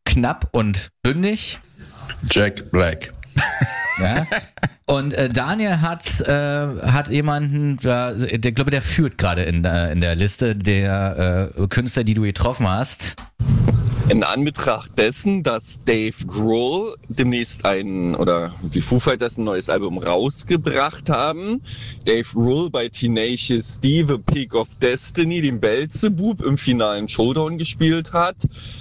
knapp und bündig. Jack Black. Ja. Und Daniel hat jemanden, ich glaube, der führt gerade in der Liste der Künstler, die du getroffen hast. In Anbetracht dessen, dass Dave Grohl demnächst die Foo Fighters ein neues Album rausgebracht haben, Dave Grohl bei Tenacious D, The Peak of Destiny, dem Beelzebub im finalen Showdown gespielt hat,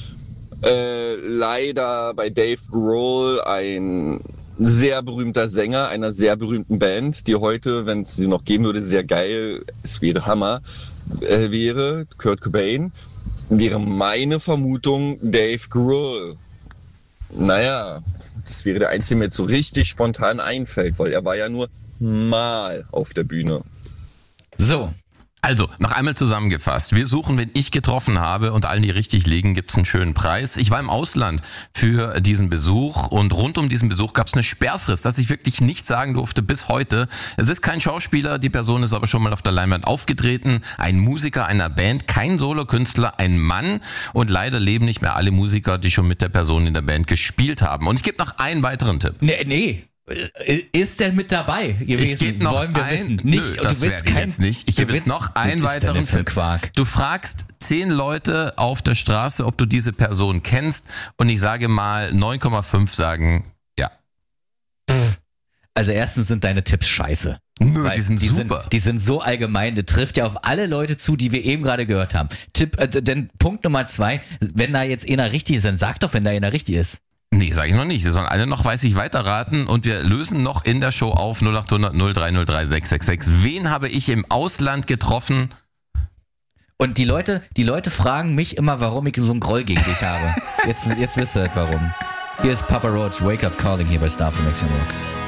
leider bei Dave Grohl ein sehr berühmter Sänger einer sehr berühmten Band, die heute, wenn es sie noch geben würde, sehr geil, es wäre Hammer, wäre Kurt Cobain. Wäre meine Vermutung Dave Grohl. Naja, das wäre der Einzige, der mir jetzt so richtig spontan einfällt, weil er war ja nur mal auf der Bühne. So. Also, noch einmal zusammengefasst. Wir suchen, wen ich getroffen habe, und allen, die richtig liegen, gibt's einen schönen Preis. Ich war im Ausland für diesen Besuch und rund um diesen Besuch gab's eine Sperrfrist, dass ich wirklich nichts sagen durfte bis heute. Es ist kein Schauspieler, die Person ist aber schon mal auf der Leinwand aufgetreten. Ein Musiker einer Band, kein Solokünstler, ein Mann, und leider leben nicht mehr alle Musiker, die schon mit der Person in der Band gespielt haben. Und ich gebe noch einen weiteren Tipp. Nee. Ist der mit dabei gewesen? Es geht noch Wollen wir wissen. Nicht, Nö, das werde ich jetzt nicht. Ich gebe jetzt noch einen weiteren Tipp. Quark? Du fragst 10 Leute auf der Straße, ob du diese Person kennst, und ich sage mal 9,5 sagen ja. Also erstens sind deine Tipps scheiße. Nö, die sind super. Die sind so allgemein, das trifft ja auf alle Leute zu, die wir eben gerade gehört haben. Denn Punkt Nummer 2, wenn da jetzt einer richtig ist, dann sag doch, wenn da einer richtig ist. Nee, sag ich noch nicht. Sie sollen alle noch weiß ich weiterraten, und wir lösen noch in der Show auf 0800 0303 666. Wen habe ich im Ausland getroffen? Und die Leute fragen mich immer, warum ich so einen Groll gegen dich habe. Jetzt wisst ihr halt warum. Hier ist Papa Roach, Wake Up Calling hier bei Star von Next Rock.